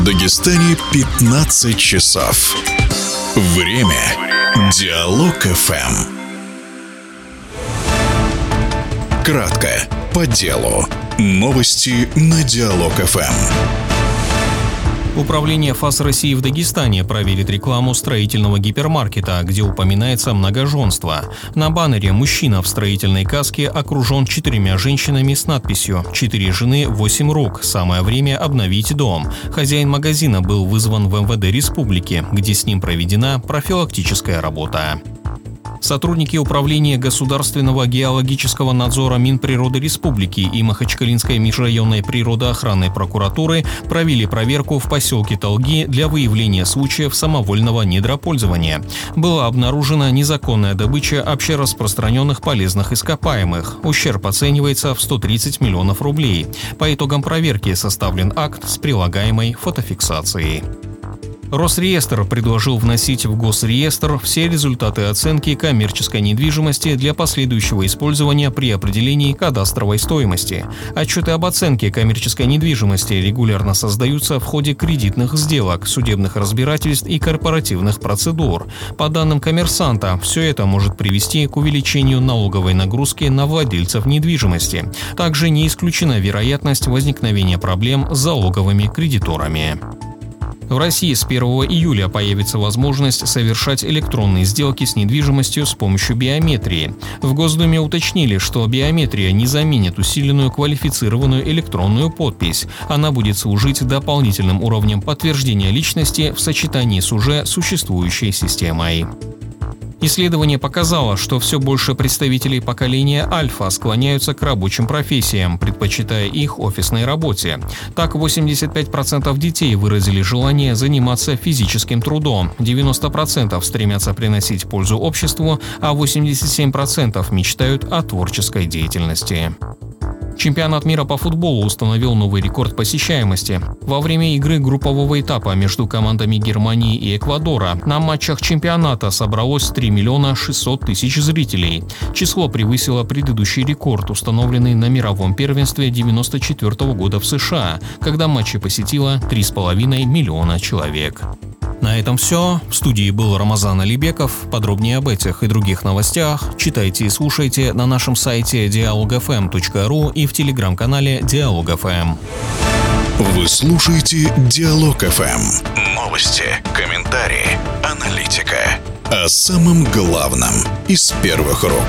В Дагестане 15 часов. Время. Диалог ФМ. Кратко, по делу. Новости на Диалог ФМ. Управление ФАС России в Дагестане проверит рекламу строительного гипермаркета, где упоминается многоженство. На баннере мужчина в строительной каске окружен 4 женщинами с надписью «4 жены, 8 рук. Самое время обновить дом». Хозяин магазина был вызван в МВД республики, где с ним проведена профилактическая работа. Сотрудники Управления государственного геологического надзора Минприроды Республики и Махачкалинской межрайонной природоохранной прокуратуры провели проверку в поселке Толги для выявления случаев самовольного недропользования. Была обнаружена незаконная добыча общераспространенных полезных ископаемых. Ущерб оценивается в 130 миллионов рублей. По итогам проверки составлен акт с прилагаемой фотофиксацией. Росреестр предложил вносить в Госреестр все результаты оценки коммерческой недвижимости для последующего использования при определении кадастровой стоимости. Отчеты об оценке коммерческой недвижимости регулярно создаются в ходе кредитных сделок, судебных разбирательств и корпоративных процедур. По данным «Коммерсанта», все это может привести к увеличению налоговой нагрузки на владельцев недвижимости. Также не исключена вероятность возникновения проблем с залоговыми кредиторами. В России с 1 июля появится возможность совершать электронные сделки с недвижимостью с помощью биометрии. В Госдуме уточнили, что биометрия не заменит усиленную квалифицированную электронную подпись. Она будет служить дополнительным уровнем подтверждения личности в сочетании с уже существующей системой. Исследование показало, что все больше представителей поколения альфа склоняются к рабочим профессиям, предпочитая их офисной работе. Так, 85% детей выразили желание заниматься физическим трудом, 90% стремятся приносить пользу обществу, а 87% мечтают о творческой деятельности. Чемпионат мира по футболу установил новый рекорд посещаемости. Во время игры группового этапа между командами Германии и Эквадора на матчах чемпионата собралось 3 600 000 зрителей. Число превысило предыдущий рекорд, установленный на мировом первенстве 1994 года в США, когда матчи посетило 3,5 миллиона человек. На этом все. В студии был Рамазан Алибеков. Подробнее об этих и других новостях читайте и слушайте на нашем сайте dialogfm.ru и в телеграм-канале Диалог ФМ. Вы слушаете Диалог ФМ. Новости, комментарии, аналитика. О самом главном из первых рук.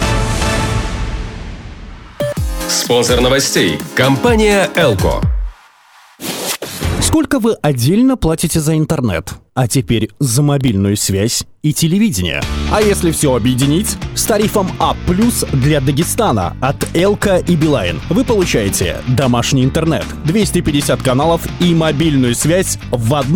Спонсор новостей – компания «Элко». Сколько вы отдельно платите за интернет? А теперь за мобильную связь и телевидение. А если все объединить? С тарифом А+ для Дагестана от Элко и Билайн вы получаете домашний интернет, 250 каналов и мобильную связь в одном